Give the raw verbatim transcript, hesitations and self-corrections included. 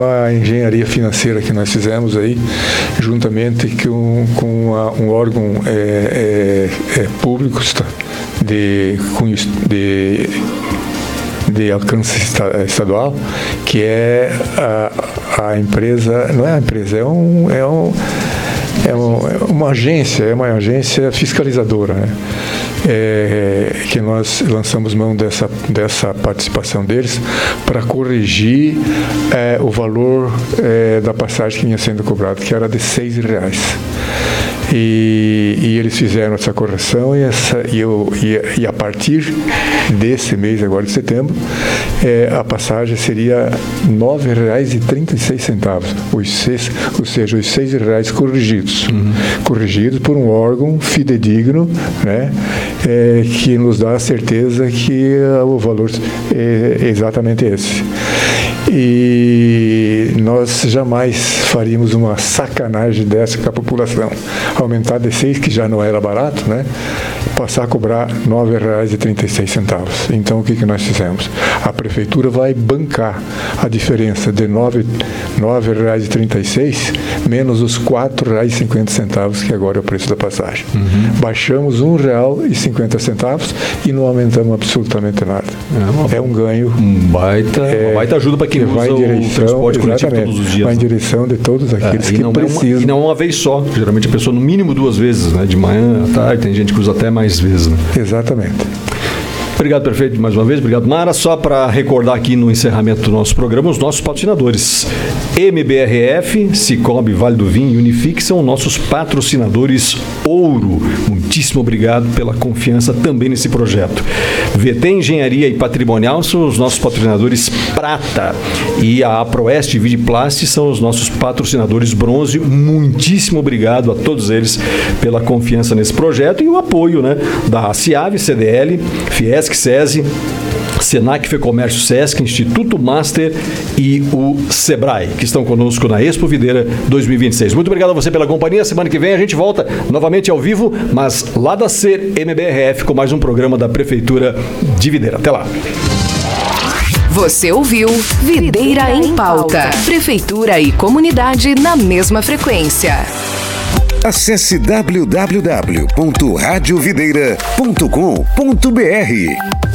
A engenharia financeira que nós fizemos aí, juntamente com, com a, um órgão é, é, é, público de, de, de alcance estadual, que é a, a empresa, não é a empresa, é, um, é, um, é, um, é uma agência, é uma agência fiscalizadora, né? É, que nós lançamos mão dessa, dessa participação deles para corrigir é, o valor é, da passagem que vinha sendo cobrado, que era de seis reais. E, e eles fizeram essa correção e, essa, e, eu, e, e a partir desse mês, agora de setembro, é, a passagem seria nove reais e trinta e seis centavos, os seis, ou seja, os seis reais corrigidos, uhum. corrigidos por um órgão fidedigno, né, é, que nos dá a certeza que uh, o valor é exatamente esse. E nós jamais faríamos uma sacanagem dessa com a população. Aumentar de seis, que já não era barato, né? Passar a cobrar nove reais e trinta e seis centavos. Então, o que, que nós fizemos? A prefeitura vai bancar a diferença de nove reais e trinta e seis menos os quatro reais e cinquenta centavos, que agora é o preço da passagem. Uhum. Baixamos um real e cinquenta centavos e não aumentamos absolutamente nada. É, uma, é um ganho. Um baita, é, uma baita ajuda para quem usa vai em direção, o transporte coletivo todos os dias. Vai em né? direção de todos aqueles é, que precisam. É uma, e não é uma vez só. Geralmente a pessoa no mínimo duas vezes, né? De manhã à tarde, tem gente que usa até mais vezes. Né? Exatamente. Obrigado, prefeito, mais uma vez. Obrigado, Mara. Só para recordar aqui no encerramento do nosso programa, os nossos patrocinadores. M B R F, Cicobi, Vale do Vinho e Unifique são nossos patrocinadores ouro. Muitíssimo obrigado pela confiança também nesse projeto. V T Engenharia e Patrimonial são os nossos patrocinadores prata. E a Aproeste Vidiplast são os nossos patrocinadores bronze. Muitíssimo obrigado a todos eles pela confiança nesse projeto e o apoio, né, da CIAV, C D L, Fiesc, SESI, Senac, Fecomércio, Sesc, Instituto Master e o Sebrae, que estão conosco na Expo Videira dois mil e vinte e seis. Muito obrigado a você pela companhia. Semana que vem a gente volta novamente ao vivo, mas lá da Ser M B R F com mais um programa da Prefeitura de Videira. Até lá. Você ouviu Videira em Pauta. Prefeitura e comunidade na mesma frequência. Acesse w w w ponto rádio videira ponto com ponto b r.